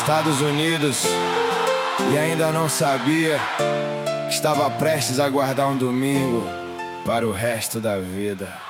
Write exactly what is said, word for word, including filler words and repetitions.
Estados Unidos, e ainda não sabia que estava prestes a guardar um domingo para o resto da vida.